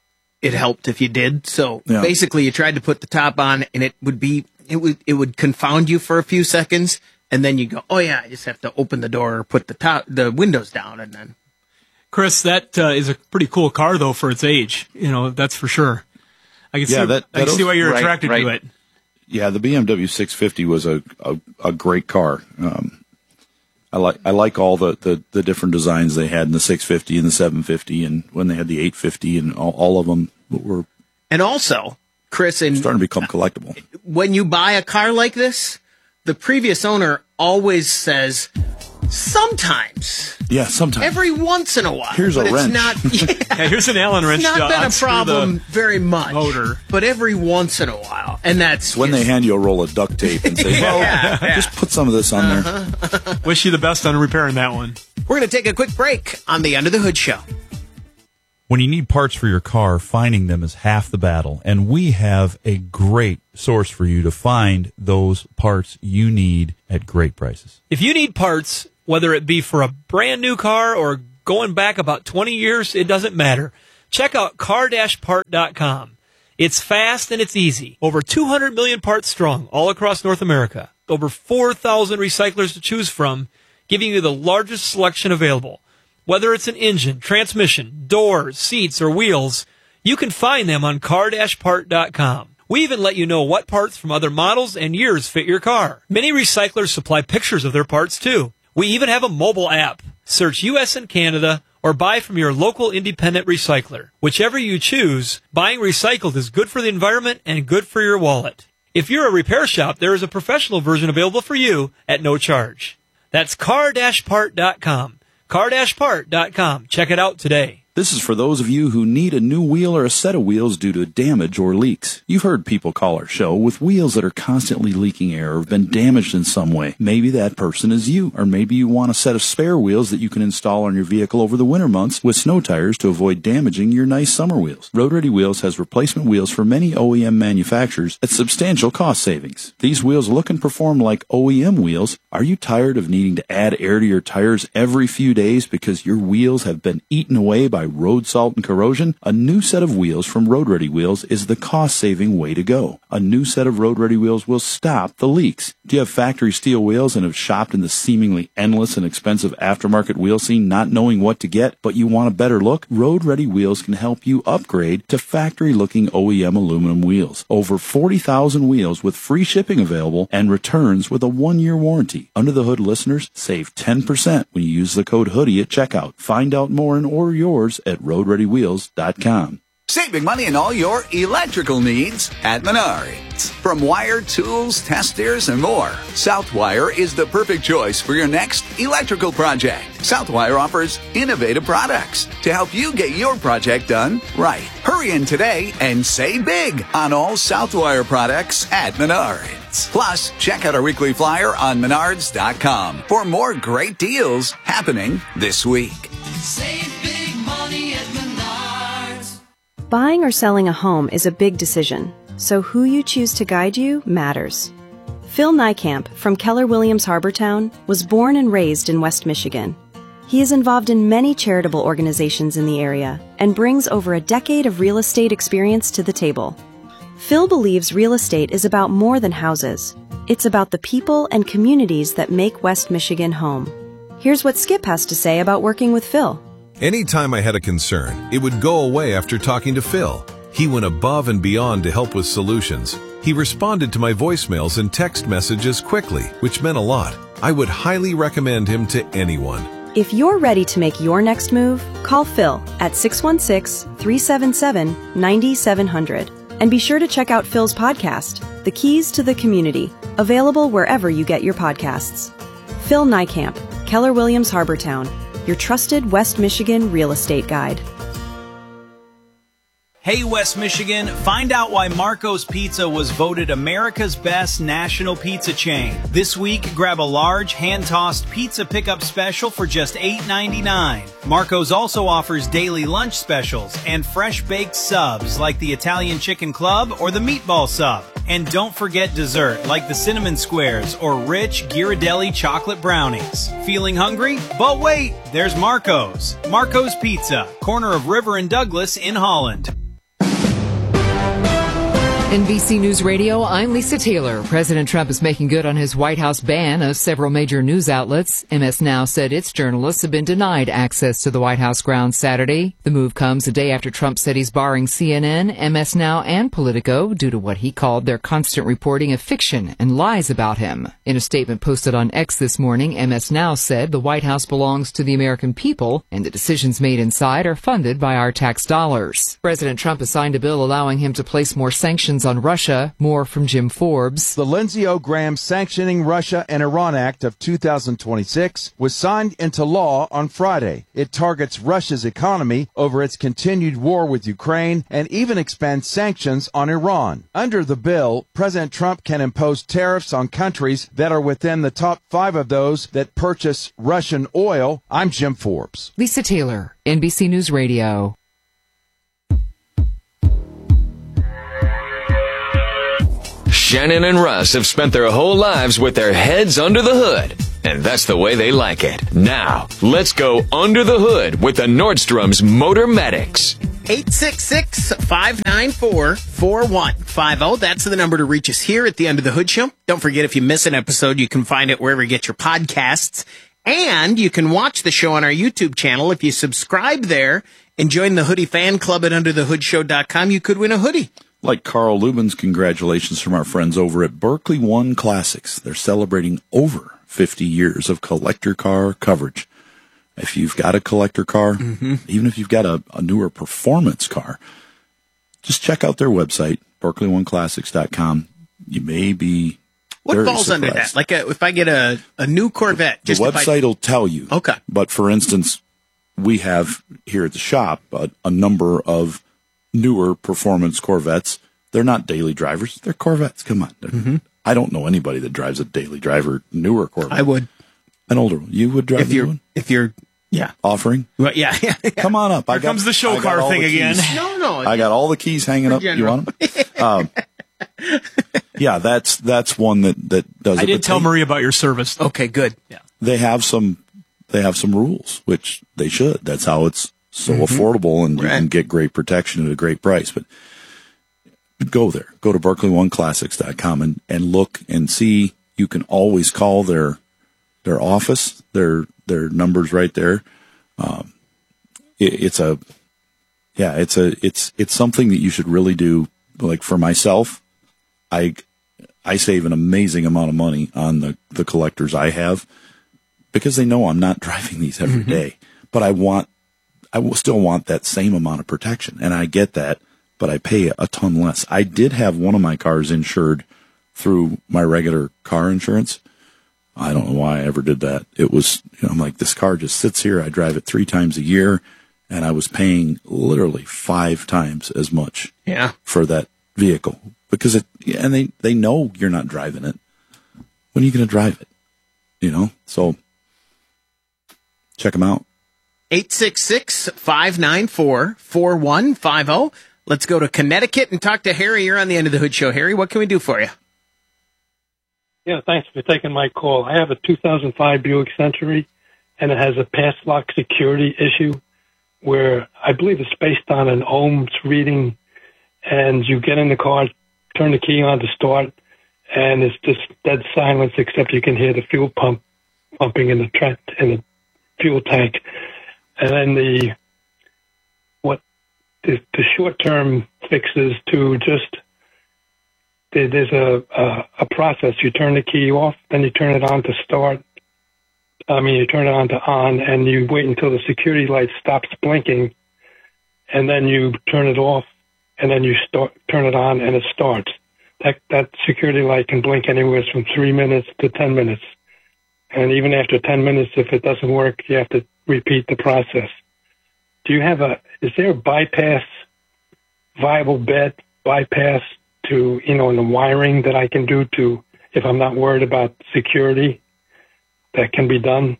it helped if you did. So yeah. basically you tried to put the top on and it would be, it would, it would confound you for a few seconds. And then you go, oh yeah, I just have to open the door or put the top, the windows down, and then. Chris, that uh, is a pretty cool car, though, for its age. You know, that's for sure. I can yeah, see, that, I can see why you're right, attracted right. to it. Yeah, the B M W six fifty was a, a, a great car. Um, I like I like all the, the, the different designs they had in the six fifty and the seven fifty, and when they had the eight fifty, and all, all of them were. And also, Chris, and starting to become collectible. When you buy a car like this, the previous owner always says, Sometimes. Yeah, sometimes. Every once in a while. Here's but a wrench. It's not, yeah, Yeah, here's an Allen wrench. it's not to been a unscrew problem the very much. motor. But every once in a while. And that's when they hand you a roll of duct tape and say, well, Yeah, yeah. just put some of this on there. Uh-huh. Wish you the best on repairing that one. We're going to take a quick break on the Under the Hood Show. When you need parts for your car, finding them is half the battle. And we have a great source for you to find those parts you need at great prices. If you need parts, whether it be for a brand new car or going back about twenty years, it doesn't matter. Check out car dash part dot com. It's fast and it's easy. Over two hundred million parts strong all across North America. Over four thousand recyclers to choose from, giving you the largest selection available. Whether it's an engine, transmission, doors, seats, or wheels, you can find them on car dash part dot com. We even let you know what parts from other models and years fit your car. Many recyclers supply pictures of their parts too. We even have a mobile app. Search U S and Canada or buy from your local independent recycler. Whichever you choose, buying recycled is good for the environment and good for your wallet. If you're a repair shop, there is a professional version available for you at no charge. That's car dash part dot com. car dash part dot com. Check it out today. This is for those of you who need a new wheel or a set of wheels due to damage or leaks. You've heard people call our show with wheels that are constantly leaking air or have been damaged in some way. Maybe that person is you, or maybe you want a set of spare wheels that you can install on your vehicle over the winter months with snow tires to avoid damaging your nice summer wheels. Road Ready Wheels has replacement wheels for many O E M manufacturers at substantial cost savings. These wheels look and perform like O E M wheels. Are you tired of needing to add air to your tires every few days because your wheels have been eaten away by road salt and corrosion? A new set of wheels from Road Ready Wheels is the cost-saving way to go. A new set of Road Ready Wheels will stop the leaks. Do you have factory steel wheels and have shopped in the seemingly endless and expensive aftermarket wheel scene not knowing what to get, but you want a better look? Road Ready Wheels can help you upgrade to factory-looking O E M aluminum wheels. Over forty thousand wheels with free shipping available and returns with a one-year warranty. Under the Hood listeners save ten percent when you use the code HOODIE at checkout. Find out more and order yours at road ready wheels dot com. Saving money on all your electrical needs at Menards. From wire, tools, testers, and more, Southwire is the perfect choice for your next electrical project. Southwire offers innovative products to help you get your project done right. Hurry in today and save big on all Southwire products at Menards. Plus, check out our weekly flyer on menards dot com for more great deals happening this week. Save big money at Menards. Buying or selling a home is a big decision, so who you choose to guide you matters. Phil Niekamp from Keller Williams Harbortown was born and raised in West Michigan. He is involved in many charitable organizations in the area and brings over a decade of real estate experience to the table. Phil believes real estate is about more than houses. It's about the people and communities that make West Michigan home. Here's what Skip has to say about working with Phil. Anytime I had a concern, it would go away after talking to Phil. He went above and beyond to help with solutions. He responded to my voicemails and text messages quickly, which meant a lot. I would highly recommend him to anyone. If you're ready to make your next move, call Phil at six one six, three seven seven, nine seven zero zero. And be sure to check out Phil's podcast, The Keys to the Community, available wherever you get your podcasts. Phil Niekamp, Keller Williams Harbortown, your trusted West Michigan real estate guide. Hey West Michigan, find out why Marco's Pizza was voted America's best national pizza chain. This week, grab a large hand-tossed pizza pickup special for just eight ninety-nine. Marco's also offers daily lunch specials and fresh-baked subs like the Italian Chicken Club or the Meatball Sub. And don't forget dessert like the Cinnamon Squares or rich Ghirardelli chocolate brownies. Feeling hungry? But wait, there's Marco's. Marco's Pizza, corner of River and Douglas in Holland. N B C News Radio, I'm Lisa Taylor. President Trump is making good on his White House ban of several major news outlets. M S Now said its journalists have been denied access to the White House grounds Saturday. The move comes a day after Trump said he's barring C N N, M S Now, and Politico due to what he called their constant reporting of fiction and lies about him. In a statement posted on X this morning, M S Now said the White House belongs to the American people and the decisions made inside are funded by our tax dollars. President Trump has signed a bill allowing him to place more sanctions sanctions on Russia. More from Jim Forbes. The Lindsey O. Graham Sanctioning Russia and Iran Act of two thousand twenty-six was signed into law on Friday. It targets Russia's economy over its continued war with Ukraine and even expands sanctions on Iran. Under the bill, President Trump can impose tariffs on countries that are within the top five of those that purchase Russian oil. I'm Jim Forbes. Lisa Taylor, N B C News Radio. Shannon and Russ have spent their whole lives with their heads under the hood, and that's the way they like it. Now, let's go under the hood with the Nordstrom's Motor Medics. eight six six, five nine four, four one five zero. That's the number to reach us here at the Under the Hood Show. Don't forget, if you miss an episode, you can find it wherever you get your podcasts. And you can watch the show on our YouTube channel. If you subscribe there and join the Hoodie Fan Club at under the hood show dot com, you could win a hoodie. Like Carl Lubin's congratulations from our friends over at Berkeley One Classics. They're celebrating over fifty years of collector car coverage. If you've got a collector car, mm-hmm. even if you've got a, a newer performance car, just check out their website, berkeley one classics dot com. You may be What very falls surprised. under that? Like a, if I get a, a new Corvette, just the if website I, will tell you. Okay. But for instance, we have here at the shop a, a number of newer performance Corvettes. They're not daily drivers. They're Corvettes. Come on. Mm-hmm. I don't know anybody that drives a daily driver newer Corvette. I would. An older one. You would drive if the you're, one? If you're, yeah. Offering? Well, yeah, yeah, yeah. Come on up. Here I got, comes the show I got car all thing the again. keys. No, no. I got all the keys hanging up. You want them? um, yeah, that's that's one that, that does I it. did but tell they, Marie about your service. Okay, good. Yeah. They have some they have some rules, which they should. That's how it's so Mm-hmm. affordable and Right. you can get great protection at a great price. But go there. Go to berkeley one classics dot com and, and look and see. You can always call their their office. Their their numbers right there. Um, it, it's a yeah. It's a it's it's something that you should really do. Like for myself, I I save an amazing amount of money on the the collectors I have because they know I'm not driving these every Mm-hmm. day. But I want I will still want that same amount of protection, and I get that. But I pay a ton less. I did have one of my cars insured through my regular car insurance. I don't know why I ever did that. It was, you know, I'm like, this car just sits here. I drive it three times a year, and I was paying literally five times as much Yeah. for that vehicle because it, and they, they know you're not driving it. When are you going to drive it? You know, so check them out. eight six six, five nine four, four one five zero. Let's go to Connecticut and talk to Harry. You're on the End of the Hood Show. Harry, what can we do for you? Yeah, thanks for taking my call. I have a two thousand five Buick Century, and it has a pass lock security issue where I believe it's based on an ohms reading, and you get in the car, turn the key on to start, and it's just dead silence except you can hear the fuel pump pumping in the tra- in the fuel tank. And then the what the, the short-term fixes to just there, there's a, a a process. You turn the key off, then you turn it on to start. I mean, you turn it on to on, and you wait until the security light stops blinking, and then you turn it off, and then you start turn it on, and it starts. That that security light can blink anywhere from three minutes to ten minutes, and even after ten minutes, if it doesn't work, you have to repeat the process. Do you have a? Is there a bypass, viable bed bypass to you know in the wiring that I can do to if I'm not worried about security? That can be done?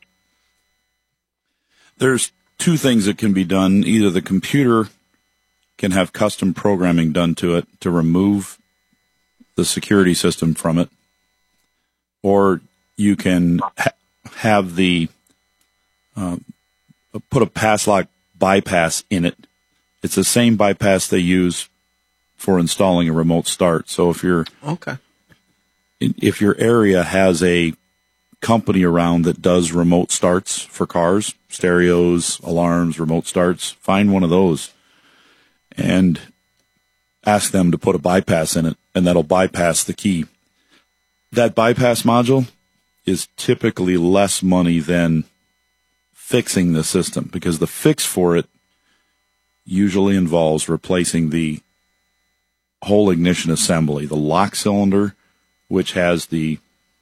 There's two things that can be done. Either the computer can have custom programming done to it to remove the security system from it, or you can ha- have the uh, put a pass lock bypass in it. It's the same bypass they use for installing a remote start. So if you're Okay. if your area has a company around that does remote starts for cars, stereos, alarms, remote starts, find one of those and ask them to put a bypass in it, and that'll bypass the key. That bypass module is typically less money than fixing the system, because the fix for it usually involves replacing the whole ignition assembly, the lock cylinder, which has the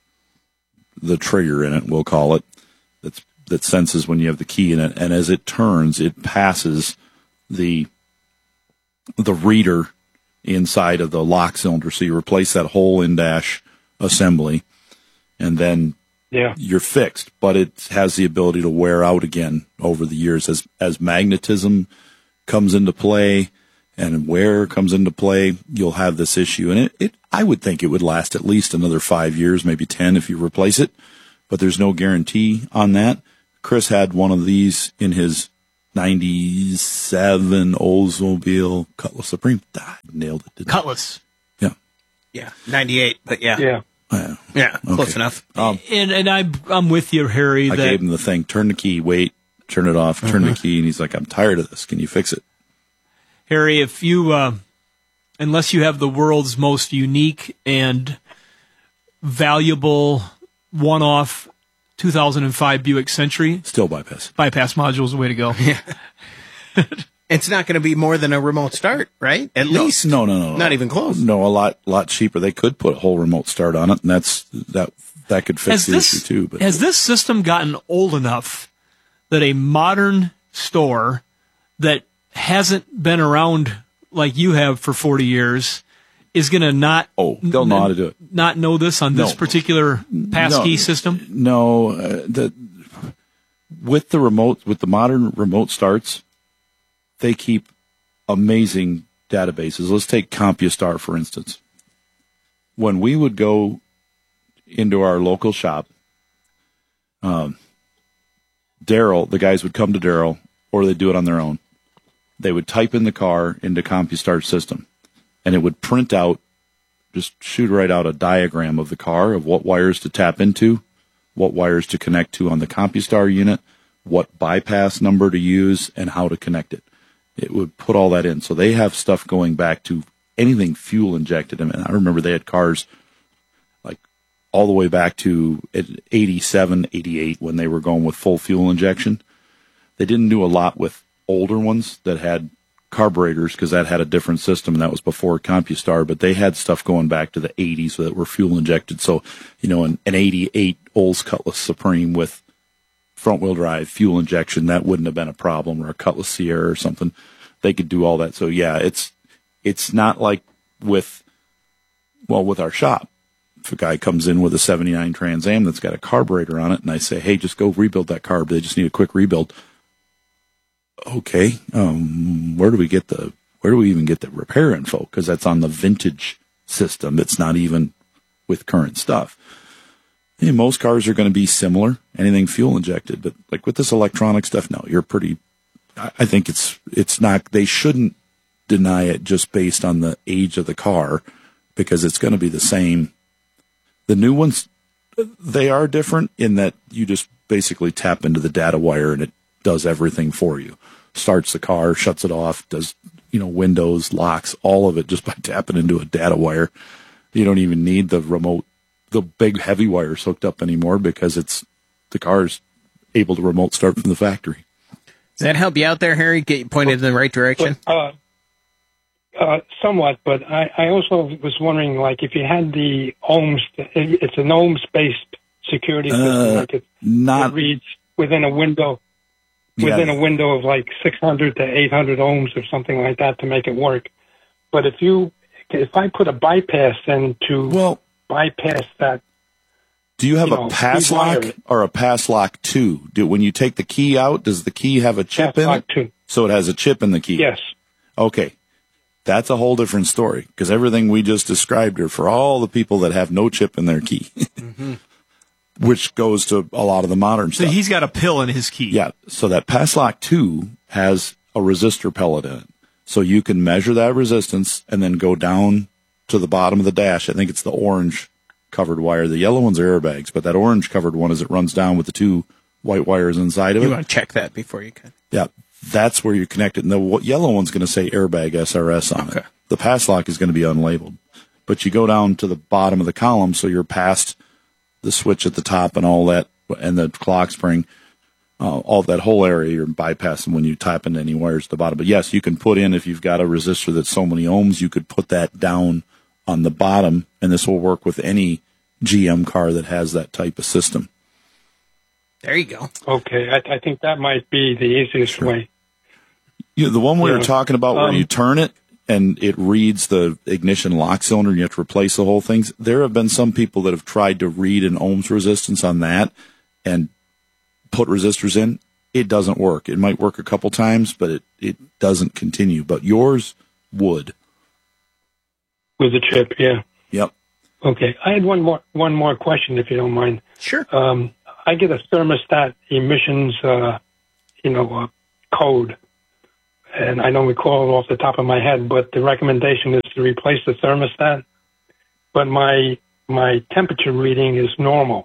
the trigger in it, we'll call it, that's that senses when you have the key in it, and as it turns, it passes the the reader inside of the lock cylinder. So you replace that whole in-dash assembly, and then yeah. you're fixed. But it has the ability to wear out again over the years as as magnetism comes into play and wear comes into play. You'll have this issue, and it, it I would think it would last at least another five years, maybe ten if you replace it. But there's no guarantee on that. Chris had one of these in his ninety-seven Oldsmobile Cutlass Supreme. Ah, nailed it. Didn't Cutlass. Yeah. Yeah. ninety-eight, but yeah. Yeah. Yeah. Yeah. Okay. Close enough. Um, And and I I'm with you, Harry. I that gave him the thing. Turn the key. Wait. Turn it off. Turn Uh-huh. the key. And he's like, I'm tired of this. Can you fix it? Harry, if you uh, unless you have the world's most unique and valuable one-off two thousand five Buick Century, still bypass. Bypass module is the way to go. Yeah. It's not going to be more than a remote start, right? At No, least. No, no, no. Not even close. No, a lot, lot cheaper. They could put a whole remote start on it, and that's that. That could fix Has the this, issue too. But has this system gotten old enough that a modern store that hasn't been around like you have for forty years is going to not oh they'll know how to do it. Not know this on this No. particular passkey No. system? No, uh, the with the remote with the modern remote starts, they keep amazing databases. Let's take CompuStar for instance. When we would go into our local shop, um, Daryl, the guys would come to Daryl, or they'd do it on their own. They would type in the car into CompuStar system, and it would print out, just shoot right out a diagram of the car, of what wires to tap into, what wires to connect to on the CompuStar unit, what bypass number to use, and how to connect it. It would put all that in. So they have stuff going back to anything fuel injected. I mean, I remember they had cars like all the way back to eighty-seven, eighty-eight when they were going with full fuel injection. They didn't do a lot with older ones that had carburetors because that had a different system, and that was before CompuStar, but they had stuff going back to the eighties that were fuel injected. So, you know, an, an eighty-eight Olds Cutlass Supreme with front wheel drive fuel injection, that wouldn't have been a problem, or a Cutlass Sierra or something. They could do all that. So yeah, it's, it's not like with, well, with our shop. If a guy comes in with a seventy-nine Trans Am that's got a carburetor on it, and I say, hey, just go rebuild that carb. They just need a quick rebuild. Okay, um, where do we get the, where do we even get the repair info? Because that's on the vintage system. It's not even with current stuff. Yeah, most cars are going to be similar, anything fuel injected, but like with this electronic stuff, no, you're pretty, I, I think it's, it's not, they shouldn't deny it just based on the age of the car, because it's going to be the same. The new ones, they are different in that you just basically tap into the data wire and it does everything for you. Starts the car, shuts it off, does, you know, windows, locks, all of it just by tapping into a data wire. You don't even need the remote, the big heavy wires hooked up anymore, because it's, the car's able to remote start from the factory. Does that help you out there, Harry? Get you pointed in the right direction? Uh, uh, somewhat, but I, I also was wondering, like, if you had the ohms, it's an ohms-based security system, Uh, like it, not it reads within a window, within Yeah. a window of like six hundred to eight hundred ohms or something like that to make it work. But if you, if I put a bypass in to well, bypass that, Do you have you a know, pass rewire lock it. or a pass lock two? Do, when you take the key out, does the key have a chip Pass in lock it? two. So it has a chip in the key? Yes. Okay. That's a whole different story, because everything we just described are for all the people that have no chip in their key, Mm-hmm. which goes to a lot of the modern So stuff. he's got a pill in his key. Yeah. So that pass lock two has a resistor pellet in it. So you can measure that resistance and then go down to the bottom of the dash. I think it's the orange covered wire. The yellow ones are airbags, but that orange covered one, as it runs down with the two white wires inside of You it. want to check that before you can. Yeah. That's where you connect it. And the w- yellow one's going to say airbag S R S on it. The pass lock is going to be unlabeled. But you go down to the bottom of the column, so you're past the switch at the top and all that, and the clock spring. uh, all that whole area you're bypassing when you tap into any wires at the bottom. But yes, you can put in, if you've got a resistor that's so many ohms, you could put that down on the bottom, and this will work with any G M car that has that type of system. There you go. Okay, I, I think that might be the easiest sure. way. You know, the one we yeah. were talking about where um, you turn it and it reads the ignition lock cylinder and you have to replace the whole thing. There have been some people that have tried to read an ohms resistance on that and put resistors in. It doesn't work. It might work a couple times, but it, it doesn't continue. But yours would. With the chip, yeah. Yep. Okay. I had one more one more question, if you don't mind. Sure. Um, I get a thermostat emissions, uh, you know, uh, code, and I don't recall it off the top of my head, but the recommendation is to replace the thermostat. But my my temperature reading is normal,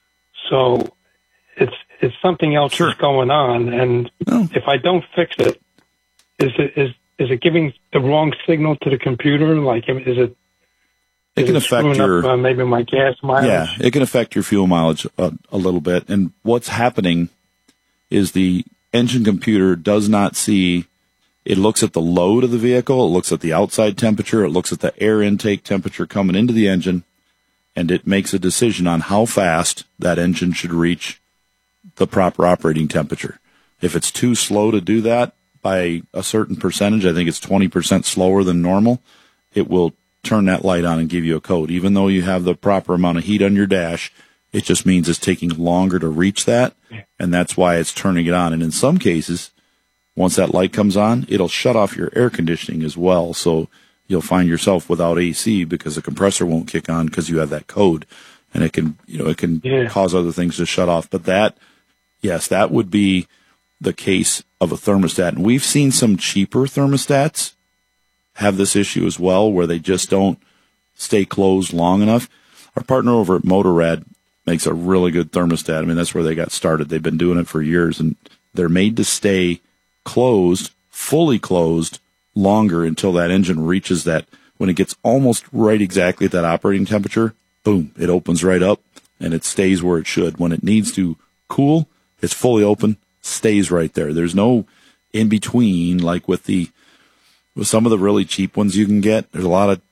so it's it's something else sure. that's going on. And oh. if I don't fix it, is it is is it giving the wrong signal to the computer? Like, is it? It can affect your up, uh, maybe my gas mileage. Yeah, it can affect your fuel mileage a, a little bit. And what's happening is the engine computer does not see. It looks at the load of the vehicle. It looks at the outside temperature. It looks at the air intake temperature coming into the engine, and it makes a decision on how fast that engine should reach the proper operating temperature. If it's too slow to do that by a certain percentage, I think it's twenty percent slower than normal, it will turn that light on and give you a code. Even though you have the proper amount of heat on your dash, it just means it's taking longer to reach that, and that's why it's turning it on. And in some cases, once that light comes on, it'll shut off your air conditioning as well. So you'll find yourself without A C because the compressor won't kick on because you have that code, and it can, you know, it can yeah. cause other things to shut off. But that, yes, that would be the case of a thermostat. And we've seen some cheaper thermostats have this issue as well, where they just don't stay closed long enough. Our partner over at Motorrad makes a really good thermostat. I mean, that's where they got started. They've been doing it for years, and they're made to stay closed, fully closed, longer until that engine reaches that. When it gets almost right exactly at that operating temperature, boom, it opens right up, and it stays where it should. When it needs to cool, it's fully open, stays right there. There's no in between, like with the with some of the really cheap ones you can get. There's a lot of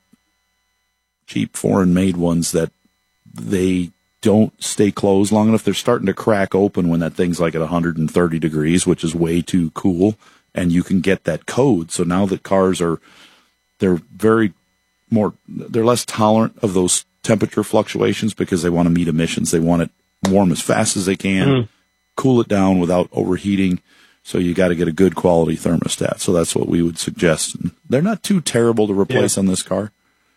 cheap foreign-made ones that they don't stay closed long enough. They're starting to crack open when that thing's like at one hundred thirty degrees, which is way too cool, and you can get that code. So now that cars are, they're very more, they're less tolerant of those temperature fluctuations because they want to meet emissions. They want it warm as fast as they can, mm. cool it down without overheating. So you got to get a good quality thermostat. So that's what we would suggest. And they're not too terrible to replace yeah. on this car.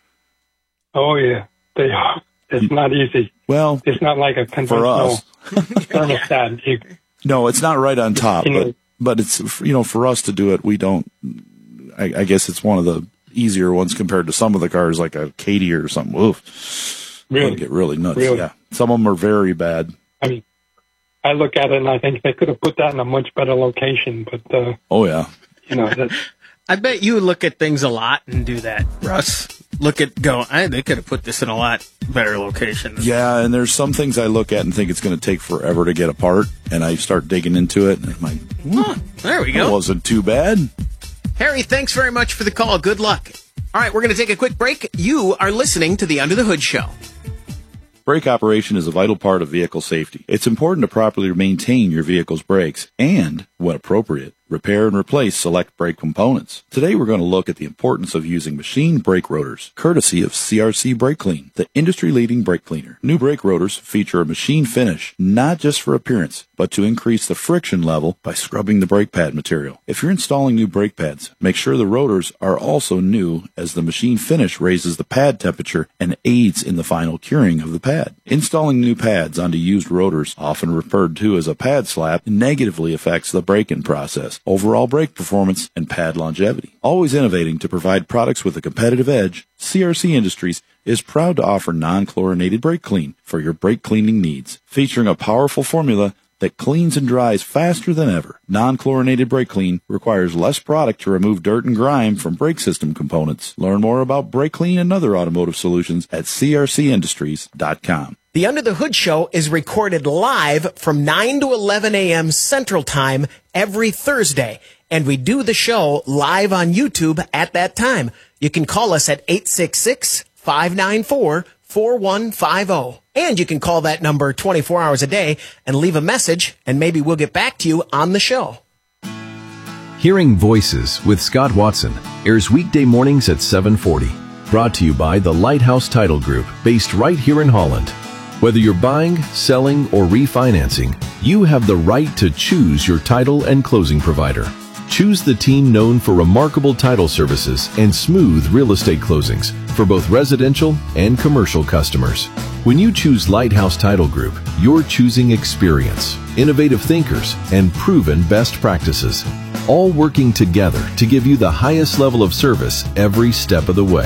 Oh yeah, they are. It's not easy. Well, it's not like a conventional thermostat. You, no, it's not right on top, but but it's, you know, for us to do it, we don't. I, I guess it's one of the easier ones compared to some of the cars, like a Katie or something. Oof, really, get really nuts. Really? Yeah, some of them are very bad. I mean, I look at it and I think they could have put that in a much better location, but uh, oh yeah, you know that. I bet you look at things a lot and do that, Russ. Look at go. I, they could have put this in a lot better location. Yeah, and there's some things I look at and think it's going to take forever to get apart, and I start digging into it, and I'm like, oh, there we go. That wasn't too bad. Harry, thanks very much for the call. Good luck. All right, we're going to take a quick break. You are listening to the Under the Hood Show. Brake operation is a vital part of vehicle safety. It's important to properly maintain your vehicle's brakes and, when appropriate, repair and replace select brake components. Today we're going to look at the importance of using machine brake rotors, courtesy of C R C Brake Clean, the industry-leading brake cleaner. New brake rotors feature a machine finish, not just for appearance, but to increase the friction level by scrubbing the brake pad material. If you're installing new brake pads, make sure the rotors are also new, as the machine finish raises the pad temperature and aids in the final curing of the pad. Installing new pads onto used rotors, often referred to as a pad slap, negatively affects the braking process, overall brake performance, and pad longevity. Always innovating to provide products with a competitive edge, C R C Industries is proud to offer non-chlorinated brake clean for your brake cleaning needs, featuring a powerful formula that cleans and dries faster than ever. Non-chlorinated brake clean requires less product to remove dirt and grime from brake system components. Learn more about brake clean and other automotive solutions at C R C industries dot com. The Under the Hood Show is recorded live from nine to eleven a.m. Central Time every Thursday, and we do the show live on YouTube at that time. You can call us at eight six six, five nine four, four one five zero. And you can call that number twenty-four hours a day and leave a message, and maybe we'll get back to you on the show. Hearing Voices with Scott Watson airs weekday mornings at seven forty. Brought to you by the Lighthouse Title Group, based right here in Holland. Whether you're buying, selling, or refinancing, you have the right to choose your title and closing provider. Choose the team known for remarkable title services and smooth real estate closings for both residential and commercial customers. When you choose Lighthouse Title Group, you're choosing experience, innovative thinkers, and proven best practices, all working together to give you the highest level of service every step of the way.